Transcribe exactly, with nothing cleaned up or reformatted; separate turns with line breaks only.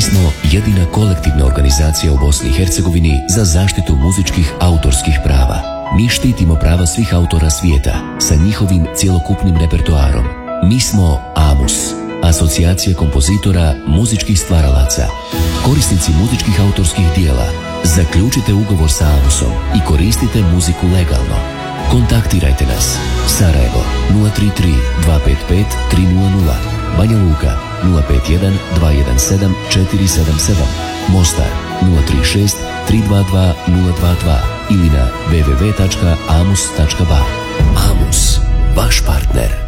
smo jedina kolektivna organizacija u Bosni i Hercegovini za zaštitu muzičkih autorskih prava. Mi štitimo prava svih autora svijeta sa njihovim cjelokupnim repertoarom. Mi smo AMUS, Asocijacija kompozitora muzičkih stvaralaca. Korisnici muzičkih autorskih dijela, zaključite ugovor sa AMUSom i koristite muziku legalno. Kontaktirajte nas. Sarajevo nula tri tri dva pet pet tri nula nula, Banja Luka nula pet jedan dva jedan sedam četiri sedam sedam, Mostar nula tri šest tri dva dva nula dva dva ili na w w w tačka amus tačka ba. AMUS, vaš partner.